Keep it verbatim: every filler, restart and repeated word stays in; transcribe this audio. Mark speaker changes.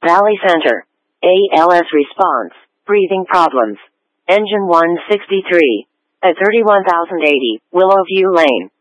Speaker 1: Valley Center. A L S response. Breathing problems. Engine one sixty-three. At thirty-one thousand eighty, Willowview Lane.